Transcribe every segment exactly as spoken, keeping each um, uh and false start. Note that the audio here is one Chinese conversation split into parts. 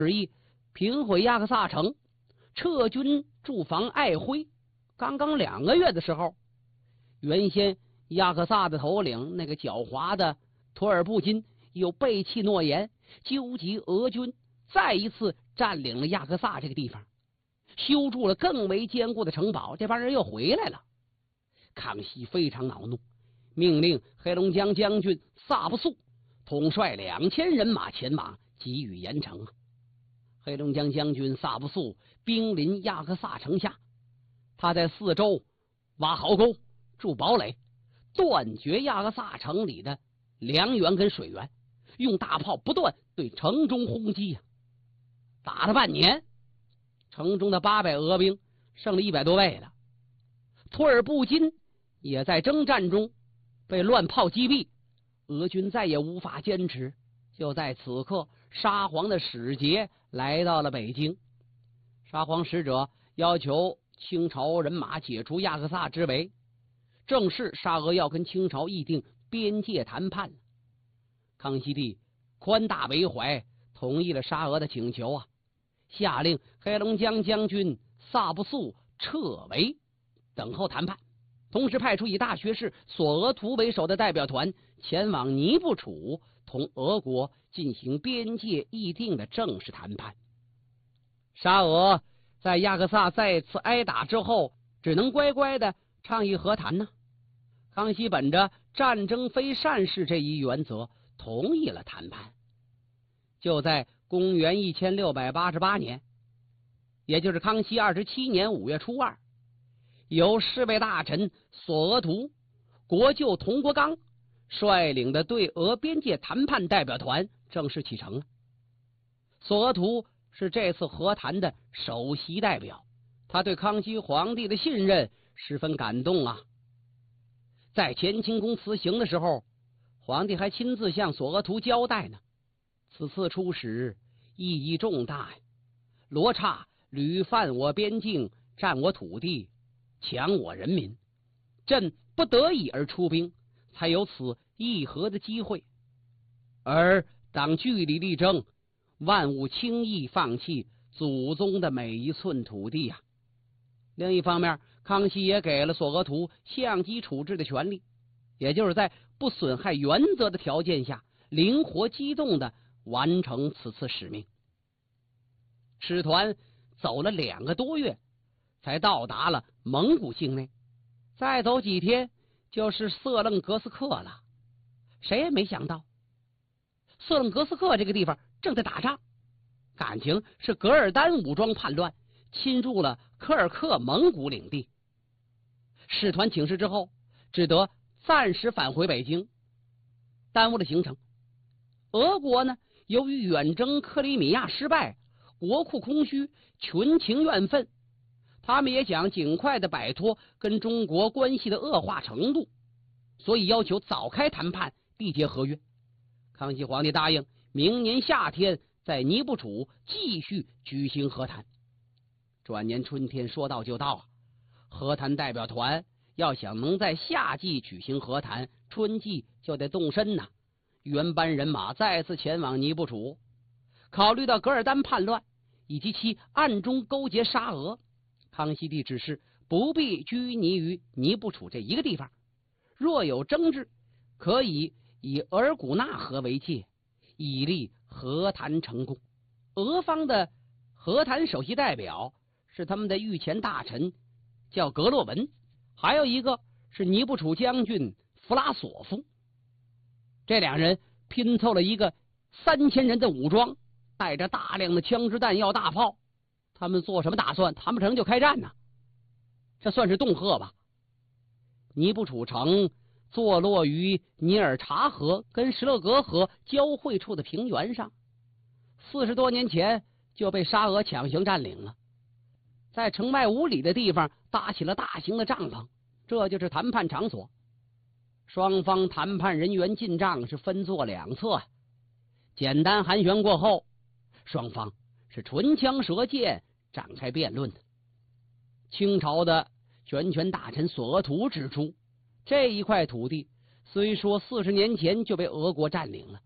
旨意平毁亚克萨城，撤军驻防爱辉。刚刚两个月的时候，原先亚克萨的头领那个狡猾的图尔布金又背弃诺言，纠集俄军，再一次占领了亚克萨这个地方，修筑了更为坚固的城堡。这帮人又回来了。康熙非常恼怒，命令黑龙江将军萨布素统帅两千人马前往给予严惩。黑龙江将军萨布素兵临亚克萨城下，他在四周挖壕沟、筑堡垒，断绝亚克萨城里的粮源跟水源，用大炮不断对城中轰击呀、啊！打了半年，城中的八百俄兵剩了一百多位了。图尔布金也在征战中被乱炮击毙，俄军再也无法坚持。就在此刻，沙皇的使节来到了北京。沙皇使者要求清朝人马解除亚克萨之围，正式沙俄要跟清朝议定边界谈判了。康熙帝宽大为怀，同意了沙俄的请求啊，下令黑龙江将军萨布素撤围，等候谈判。同时派出以大学士索额图为首的代表团前往尼布楚，同俄国进行边界议定的正式谈判。沙俄在亚克萨再次挨打之后，只能乖乖的倡议和谈呢。康熙本着战争非善事这一原则，同意了谈判。就在公元一千六百八十八年，也就是康熙二十七年五月初二，由侍卫大臣索额图、国舅佟国刚率领的对俄边界谈判代表团正式启程了。索额图是这次和谈的首席代表，他对康熙皇帝的信任十分感动啊。在乾清宫辞行的时候，皇帝还亲自向索额图交代呢。此次出使意义重大呀，罗刹屡犯我边境，占我土地，抢我人民，朕不得已而出兵，才有此议和的机会。而当据理力争，万勿轻易放弃祖宗的每一寸土地呀、啊。另一方面，康熙也给了索额图相机处置的权利，也就是在不损害原则的条件下，灵活机动的完成此次使命。使团走了两个多月，才到达了蒙古境内，再走几天就是色楞格斯克了。谁也没想到，色楞格斯克这个地方正在打仗，感情是噶尔丹武装叛乱侵入了科尔克蒙古领地。使团请示之后，只得暂时返回北京，耽误了行程。俄国呢，由于远征克里米亚失败，国库空虚，群情怨愤，他们也想尽快的摆脱跟中国关系的恶化程度，所以要求早开谈判，缔结合约。康熙皇帝答应明年夏天在尼布楚继续举行和谈。转年春天说到就到啊，和谈代表团要想能在夏季举行和谈，春季就得动身呐、啊。原班人马再次前往尼布楚。考虑到噶尔丹叛乱以及其暗中勾结沙俄，康熙帝指示不必拘泥于尼布楚这一个地方，若有争执，可以以额尔古纳河为界，以利和谈成功。俄方的和谈首席代表是他们的御前大臣，叫格洛文，还有一个是尼布楚将军弗拉索夫。这两人拼凑了一个三千人的武装，带着大量的枪支弹药大炮。他们做什么打算？谈不成就开战呢？这算是恫吓吧。尼布楚城坐落于尼尔察河跟石勒格河交汇处的平原上，四十多年前就被沙俄强行占领了。在城外五里的地方搭起了大型的帐篷，这就是谈判场所。双方谈判人员进帐是分作两侧，简单寒暄过后，双方是唇枪舌剑展开辩论的。清朝的全权大臣索额图指出，这一块土地虽说四十年前就被俄国占领了，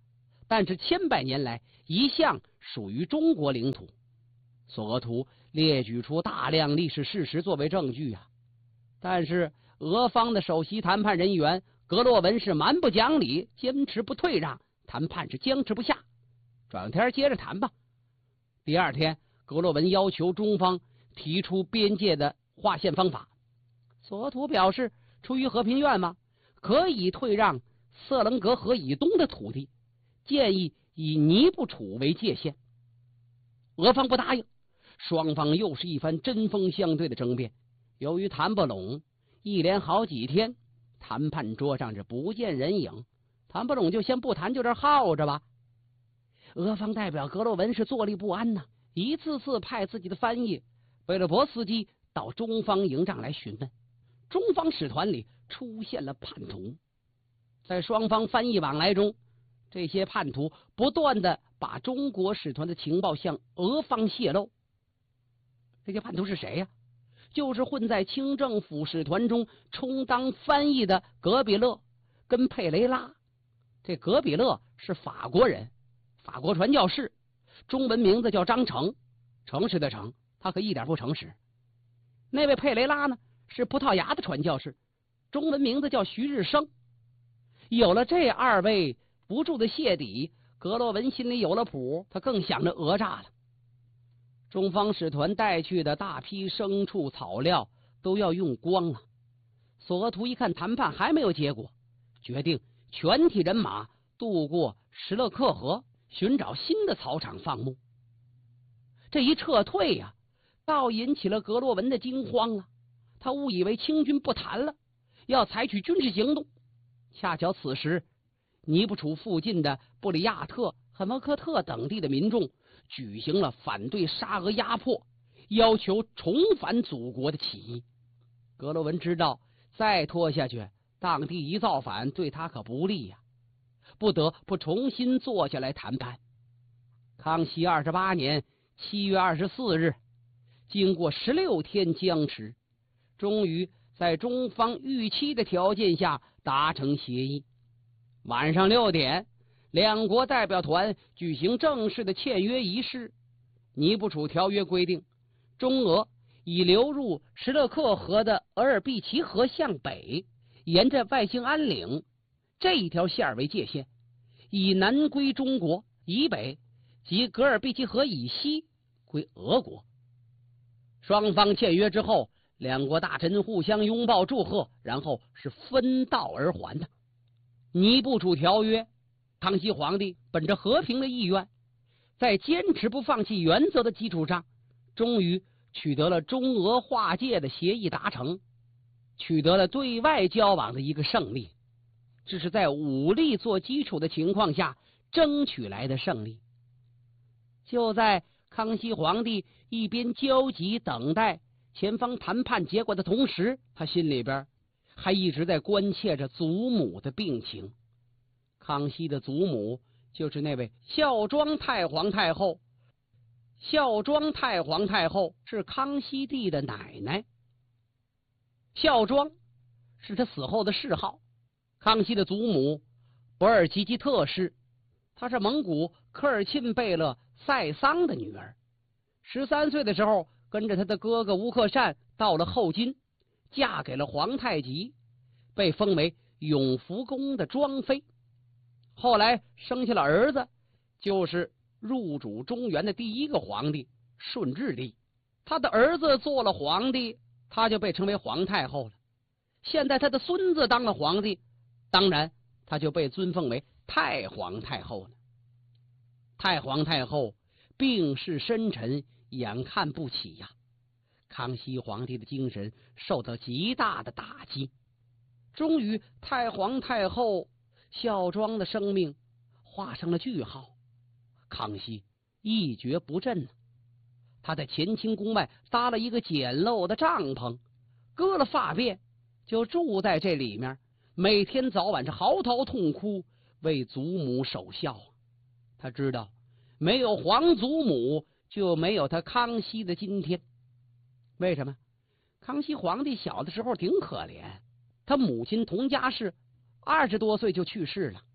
但是千百年来一向属于中国领土。索额图列举出大量历史事实作为证据啊，但是俄方的首席谈判人员格洛文是蛮不讲理，坚持不退让，谈判是僵持不下。转天接着谈吧。第二天，格洛文要求中方提出边界的划线方法。索额图表示，出于和平愿望，可以退让色棱格河以东的土地，建议以尼布楚为界限。俄方不答应，双方又是一番针锋相对的争辩。由于谈不拢，一连好几天，谈判桌上是不见人影。谈不拢就先不谈，就这耗着吧。俄方代表格洛文是坐立不安呐、啊，一次次派自己的翻译贝勒伯斯基到中方营帐来询问。中方使团里出现了叛徒，在双方翻译往来中，这些叛徒不断的把中国使团的情报向俄方泄露。这些叛徒是谁呀、啊？就是混在清政府使团中充当翻译的格比勒跟佩雷拉。这格比勒是法国人，法国传教士，中文名字叫张诚，诚实的诚，他可一点不诚实。那位佩雷拉呢，是葡萄牙的传教士，中文名字叫徐日升。有了这二位不住的泄底，格洛文心里有了谱，他更想着讹诈了。中方使团带去的大批牲畜草料都要用光了。索额图一看谈判还没有结果，决定全体人马渡过什勒克河，寻找新的草场放牧。这一撤退呀、啊，倒引起了格洛文的惊慌啊！他误以为清军不谈了，要采取军事行动。恰巧此时，尼布楚附近的布里亚特和莫科特等地的民众举行了反对沙俄压迫、要求重返祖国的起义。格洛文知道再拖下去，当地一造反对他可不利呀、啊，不得不重新坐下来谈判。康熙二十八年七月二十四日，经过十六天僵持，终于在中方预期的条件下达成协议。晚上六点，两国代表团举行正式的签约仪式。尼布楚条约规定，中俄以流入什勒克河的额尔毕齐河向北，沿着外兴安岭这一条线为界限，以南归中国，以北及格尔毕齐河以西归俄国。双方签约之后，两国大臣互相拥抱祝贺，然后是分道而还的。尼布楚条约，康熙皇帝本着和平的意愿，在坚持不放弃原则的基础上，终于取得了中俄划界的协议达成，取得了对外交往的一个胜利。这是在武力做基础的情况下争取来的胜利。就在康熙皇帝一边焦急等待前方谈判结果的同时，他心里边还一直在关切着祖母的病情。康熙的祖母就是那位孝庄太皇太后。孝庄太皇太后是康熙帝的奶奶，孝庄是他死后的谥号。康熙的祖母博尔济吉特氏，她是蒙古科尔沁贝勒赛桑的女儿。十三岁的时候，跟着他的哥哥吴克善到了后金，嫁给了皇太极，被封为永福宫的庄妃。后来生下了儿子，就是入主中原的第一个皇帝顺治帝。他的儿子做了皇帝，他就被称为皇太后了。现在他的孙子当了皇帝，当然他就被尊奉为太皇太后了。太皇太后病势深沉，眼看不起呀，康熙皇帝的精神受到极大的打击。终于太皇太后孝庄的生命画上了句号。康熙一蹶不振，他在乾清宫外搭了一个简陋的帐篷，割了发辫，就住在这里面，每天早晚是嚎啕痛哭，为祖母守孝。他知道没有皇祖母，就没有他康熙的今天。为什么？康熙皇帝小的时候挺可怜，他母亲佟佳氏二十多岁就去世了，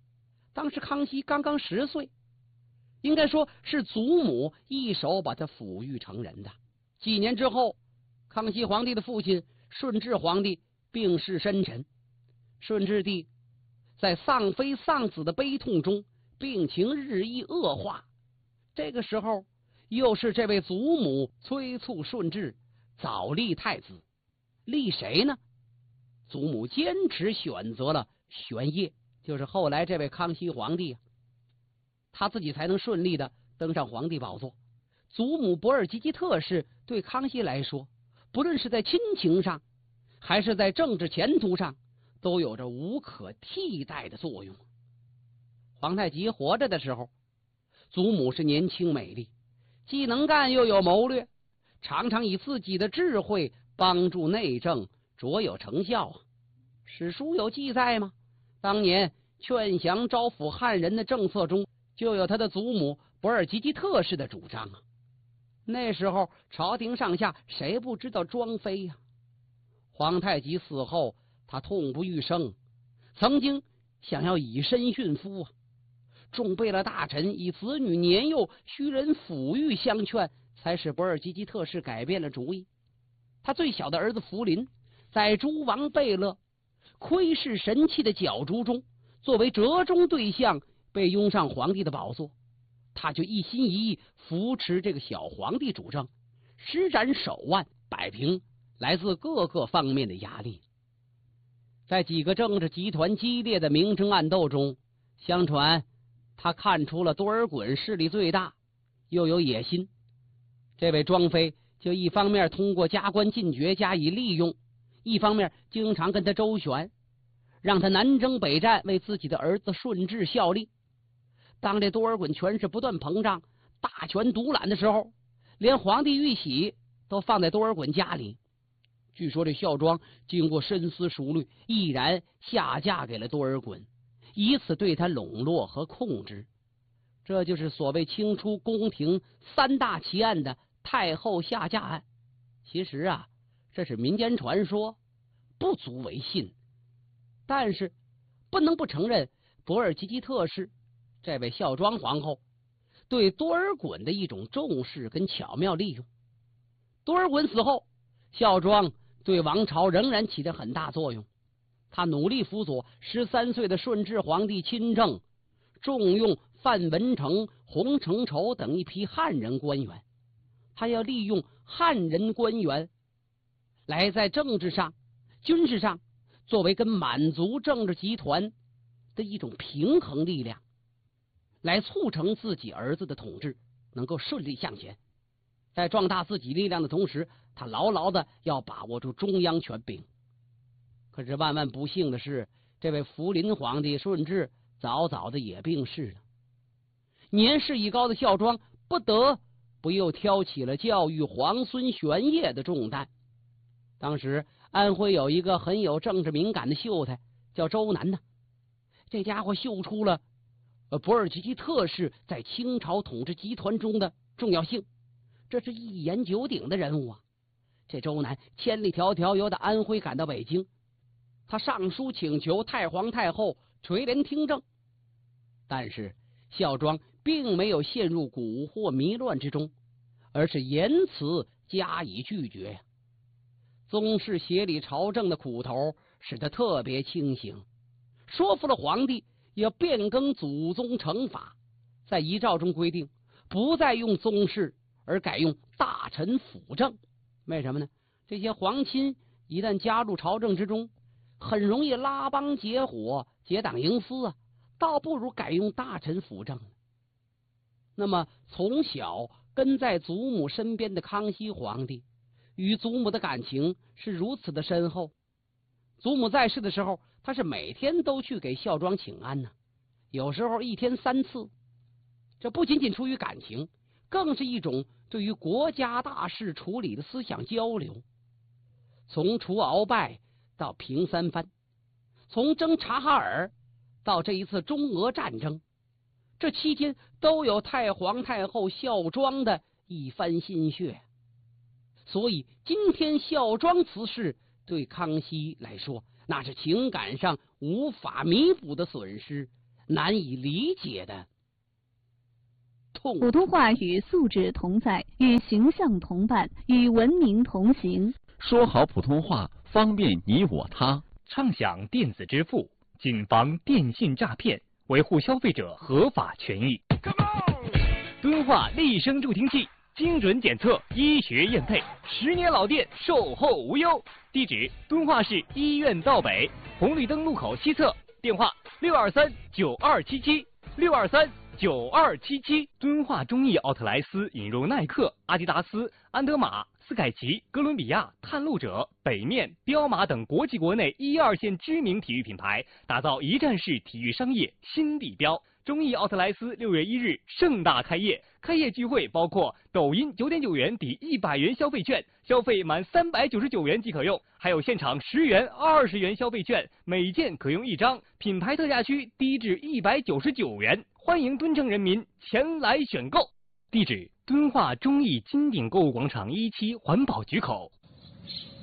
当时康熙刚刚十岁，应该说是祖母一手把他抚育成人的。几年之后，康熙皇帝的父亲顺治皇帝病逝深沉，顺治帝在丧妃丧子的悲痛中，病情日益恶化。这个时候，又是这位祖母催促顺治早立太子，立谁呢？祖母坚持选择了玄烨，就是后来这位康熙皇帝，他自己才能顺利的登上皇帝宝座。祖母博尔济吉特氏对康熙来说，不论是在亲情上还是在政治前途上，都有着无可替代的作用。皇太极活着的时候，祖母是年轻美丽，既能干又有谋略，常常以自己的智慧帮助内政，卓有成效啊。史书有记载吗？当年劝降招抚汉人的政策中，就有他的祖母博尔济吉特氏的主张啊。那时候朝廷上下谁不知道庄妃呀、啊？皇太极死后，他痛不欲生，曾经想要以身殉夫啊。众贝勒大臣以子女年幼需人抚育相劝，才使博尔济吉特氏改变了主意。他最小的儿子福临，在诸王贝勒窥视神器的角逐中，作为折中对象被拥上皇帝的宝座。他就一心一意扶持这个小皇帝主政，施展手腕摆平来自各个方面的压力。在几个政治集团激烈的明争暗斗中，相传他看出了多尔衮势力最大，又有野心。这位庄妃就一方面通过加官进爵加以利用，一方面经常跟他周旋，让他南征北战，为自己的儿子顺治效力。当这多尔衮权势不断膨胀，大权独揽的时候，连皇帝玉玺都放在多尔衮家里。据说这孝庄经过深思熟虑，毅然下嫁给了多尔衮，以此对他笼络和控制。这就是所谓清初宫廷三大奇案的太后下嫁案。其实啊，这是民间传说，不足为信。但是不能不承认博尔济吉特氏这位孝庄皇后对多尔衮的一种重视跟巧妙利用。多尔衮死后，孝庄对王朝仍然起着很大作用。他努力辅佐十三岁的顺治皇帝亲政，重用范文成、洪承畴等一批汉人官员。他要利用汉人官员来在政治上、军事上作为跟满族政治集团的一种平衡力量，来促成自己儿子的统治能够顺利向前。在壮大自己力量的同时，他牢牢的要把握住中央权柄。可是万万不幸的是，这位福临皇帝顺治早早的也病逝了。年事已高的孝庄不得不又挑起了教育皇孙玄烨的重担。当时安徽有一个很有政治敏感的秀才叫周南呢，这家伙秀出了呃博尔济吉特氏在清朝统治集团中的重要性，这是一言九鼎的人物啊。这周南千里迢迢由的安徽赶到北京，他上书请求太皇太后垂帘听政，但是孝庄并没有陷入蛊惑迷乱之中，而是言辞加以拒绝呀。宗室协理朝政的苦头使他特别清醒，说服了皇帝要变更祖宗惩罚，在遗诏中规定不再用宗室，而改用大臣辅政。为什么呢？这些皇亲一旦加入朝政之中，很容易拉帮结伙、结党营私啊，倒不如改用大臣辅政。那么从小跟在祖母身边的康熙皇帝与祖母的感情是如此的深厚。祖母在世的时候，他是每天都去给孝庄请安呢，有时候一天三次。这不仅仅出于感情，更是一种对于国家大事处理的思想交流。从除鳌拜到平三藩，从征察哈尔到这一次中俄战争，这期间都有太皇太后孝庄的一番心血。所以今天孝庄辞世对康熙来说，那是情感上无法弥补的损失， 难以理解的痛。 普通话与素质同在，与形象同伴，与文明同行。 说好普通话，方便你我他。 畅享电子支付，谨防电信诈骗，维护消费者合法权益。敦化立声助听器，精准检测，医学验配，十年老店，售后无忧。地址：敦化市医院道北红绿灯路口西侧，电话：六二三九二七七六二三九二七七。敦化中艺奥特莱斯引入耐克、阿迪达斯、安德玛、斯凯奇、哥伦比亚、探路者、北面、彪马等国际国内一二线知名体育品牌，打造一站式体育商业新地标。中艺奥特莱斯六月一日盛大开业，开业聚会包括抖音九点九元抵一百元消费券，消费满三百九十九元即可用，还有现场十元、二十元消费券，每件可用一张，品牌特价区低至一百九十九元，欢迎敦城人民前来选购。地址：敦化中艺金鼎购物广场一期环保局口。